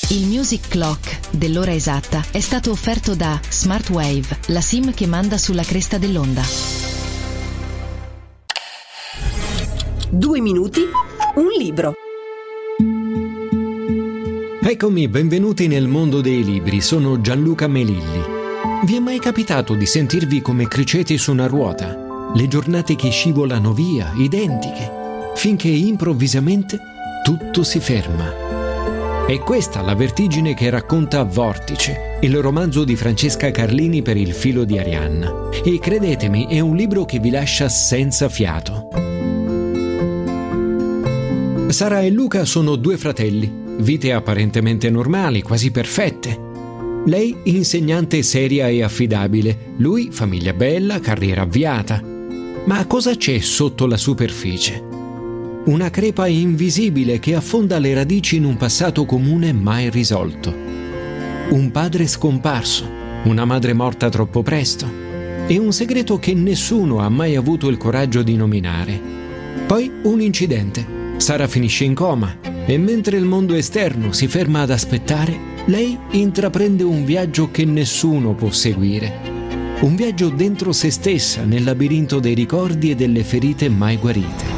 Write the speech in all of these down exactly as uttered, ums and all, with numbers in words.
Il Music Clock dell'ora esatta è stato offerto da Smartwave, la SIM che manda sulla cresta dell'onda. Due minuti, un libro. Eccomi, benvenuti nel mondo dei libri, sono Gianluca Melilli. Vi è mai capitato di sentirvi come criceti su una ruota? Le giornate che scivolano via, identiche, finché improvvisamente tutto si ferma. È questa la vertigine che racconta Vortice, il romanzo di Francesca Carlini per Il filo di Arianna. E credetemi, è un libro che vi lascia senza fiato. Sara e Luca sono due fratelli, vite apparentemente normali, quasi perfette. Lei insegnante seria e affidabile, lui famiglia bella, carriera avviata. Ma cosa c'è sotto la superficie? Una crepa invisibile che affonda le radici in un passato comune mai risolto. Un padre scomparso, una madre morta troppo presto e un segreto che nessuno ha mai avuto il coraggio di nominare. Poi un incidente. Sara finisce in coma e mentre il mondo esterno si ferma ad aspettare, lei intraprende un viaggio che nessuno può seguire. Un viaggio dentro se stessa, nel labirinto dei ricordi e delle ferite mai guarite.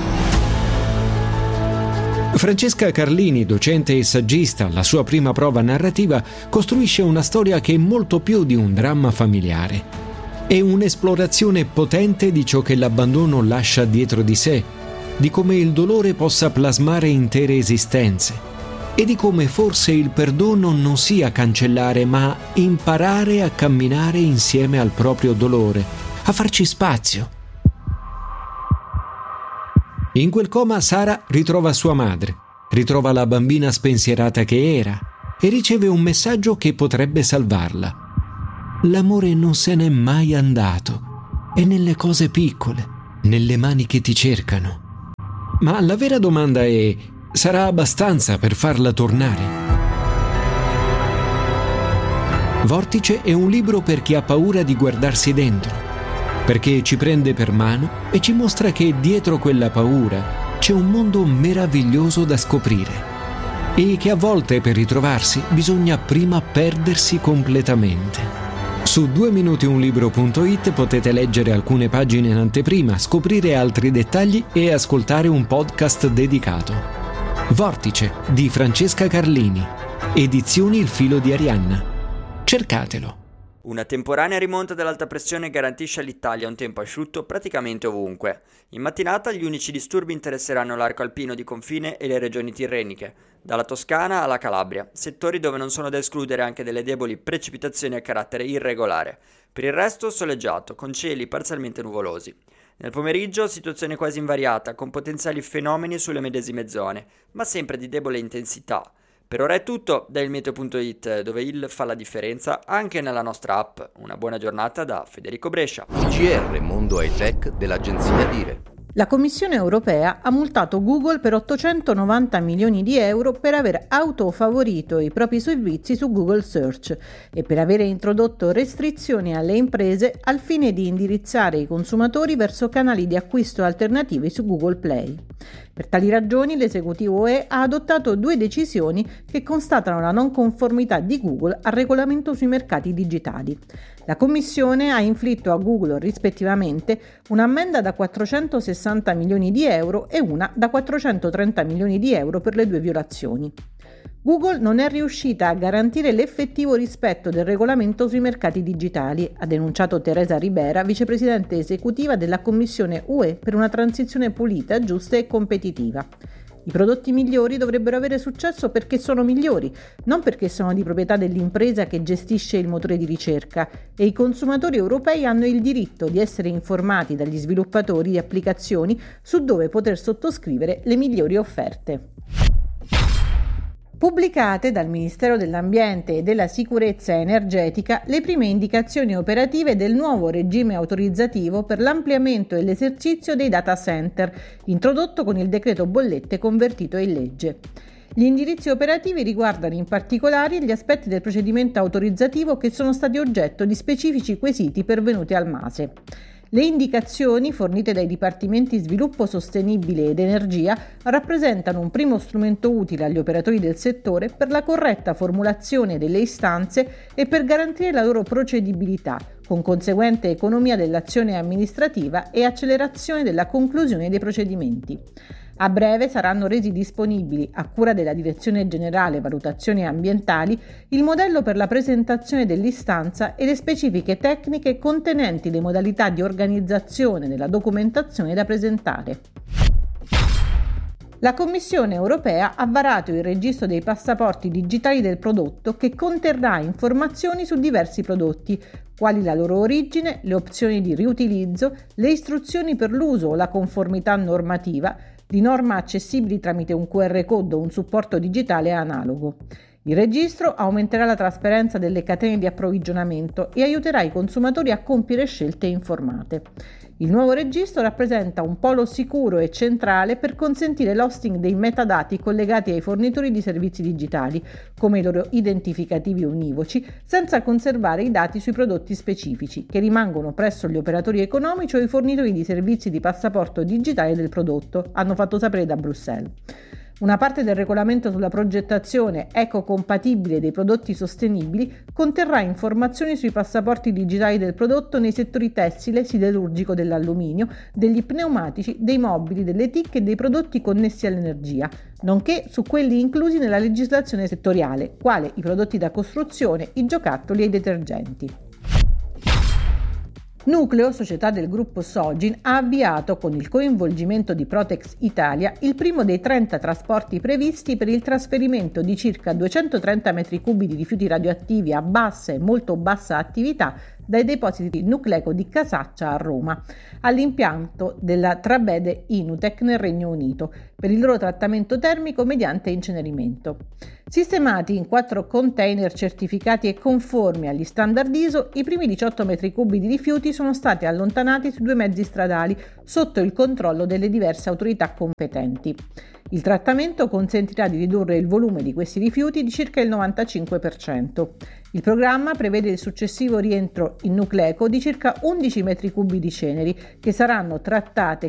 Francesca Carlini, docente e saggista alla sua prima prova narrativa, costruisce una storia che è molto più di un dramma familiare. È un'esplorazione potente di ciò che l'abbandono lascia dietro di sé, di come il dolore possa plasmare intere esistenze e di come forse il perdono non sia cancellare, ma imparare a camminare insieme al proprio dolore, a farci spazio. In quel coma Sara ritrova sua madre, ritrova la bambina spensierata che era e riceve un messaggio che potrebbe salvarla. L'amore non se n'è mai andato, è nelle cose piccole, nelle mani che ti cercano. Ma la vera domanda è: sarà abbastanza per farla tornare? Vortice è un libro per chi ha paura di guardarsi dentro, perché ci prende per mano e ci mostra che dietro quella paura c'è un mondo meraviglioso da scoprire e che a volte per ritrovarsi bisogna prima perdersi completamente. Su due minuti un libro punto it potete leggere alcune pagine in anteprima, scoprire altri dettagli e ascoltare un podcast dedicato. Vortice di Francesca Carlini, edizioni Il filo di Arianna. Cercatelo. Una temporanea rimonta dell'alta pressione garantisce all'Italia un tempo asciutto praticamente ovunque. In mattinata gli unici disturbi interesseranno l'arco alpino di confine e le regioni tirreniche, dalla Toscana alla Calabria, settori dove non sono da escludere anche delle deboli precipitazioni a carattere irregolare. Per il resto soleggiato, con cieli parzialmente nuvolosi. Nel pomeriggio situazione quasi invariata, con potenziali fenomeni sulle medesime zone, ma sempre di debole intensità. Per ora è tutto da il meteo punto it, dove il fa la differenza anche nella nostra app. Una buona giornata da Federico Brescia. G R Mondo High Tech dell'agenzia Dire. La Commissione europea ha multato Google per ottocentonovanta milioni di euro per aver autofavorito i propri servizi su Google Search e per avere introdotto restrizioni alle imprese al fine di indirizzare i consumatori verso canali di acquisto alternativi su Google Play. Per tali ragioni l'esecutivo U E ha adottato due decisioni che constatano la non conformità di Google al regolamento sui mercati digitali. La Commissione ha inflitto a Google rispettivamente un'ammenda da quattrocentosessanta milioni di euro e una da quattrocentotrenta milioni di euro per le due violazioni. Google non è riuscita a garantire l'effettivo rispetto del regolamento sui mercati digitali, ha denunciato Teresa Ribera, vicepresidente esecutiva della Commissione U E per una transizione pulita, giusta e competitiva. I prodotti migliori dovrebbero avere successo perché sono migliori, non perché sono di proprietà dell'impresa che gestisce il motore di ricerca, e i consumatori europei hanno il diritto di essere informati dagli sviluppatori di applicazioni su dove poter sottoscrivere le migliori offerte. Pubblicate dal Ministero dell'Ambiente e della Sicurezza Energetica le prime indicazioni operative del nuovo regime autorizzativo per l'ampliamento e l'esercizio dei data center, introdotto con il decreto bollette convertito in legge. Gli indirizzi operativi riguardano in particolare gli aspetti del procedimento autorizzativo che sono stati oggetto di specifici quesiti pervenuti al MASE. Le indicazioni fornite dai Dipartimenti Sviluppo Sostenibile ed Energia rappresentano un primo strumento utile agli operatori del settore per la corretta formulazione delle istanze e per garantire la loro procedibilità, con conseguente economia dell'azione amministrativa e accelerazione della conclusione dei procedimenti. A breve saranno resi disponibili, a cura della Direzione Generale Valutazioni Ambientali, il modello per la presentazione dell'istanza e le specifiche tecniche contenenti le modalità di organizzazione della documentazione da presentare. La Commissione europea ha varato il registro dei passaporti digitali del prodotto che conterrà informazioni su diversi prodotti, quali la loro origine, le opzioni di riutilizzo, le istruzioni per l'uso o la conformità normativa, di norma accessibili tramite un Q R code o un supporto digitale analogo. Il registro aumenterà la trasparenza delle catene di approvvigionamento e aiuterà i consumatori a compiere scelte informate. Il nuovo registro rappresenta un polo sicuro e centrale per consentire l'hosting dei metadati collegati ai fornitori di servizi digitali, come i loro identificativi univoci, senza conservare i dati sui prodotti specifici, che rimangono presso gli operatori economici o i fornitori di servizi di passaporto digitale del prodotto, hanno fatto sapere da Bruxelles. Una parte del regolamento sulla progettazione ecocompatibile dei prodotti sostenibili conterrà informazioni sui passaporti digitali del prodotto nei settori tessile, siderurgico, dell'alluminio, degli pneumatici, dei mobili, delle T I C e dei prodotti connessi all'energia, nonché su quelli inclusi nella legislazione settoriale, quale i prodotti da costruzione, i giocattoli e i detergenti. Nucleo, società del gruppo Sogin, ha avviato, con il coinvolgimento di Protex Italia, il primo dei trenta trasporti previsti per il trasferimento di circa duecentotrenta metri cubi di rifiuti radioattivi a bassa e molto bassa attività dai depositi Nucleco di Casaccia a Roma, all'impianto della Trabede Inutec nel Regno Unito, per il loro trattamento termico mediante incenerimento. Sistemati in quattro container certificati e conformi agli standard I S O, i primi diciotto metri cubi di rifiuti sono stati allontanati su due mezzi stradali sotto il controllo delle diverse autorità competenti. Il trattamento consentirà di ridurre il volume di questi rifiuti di circa il novantacinque per cento. Il programma prevede il successivo rientro in Nucleco di circa undici metri cubi di ceneri che saranno trattate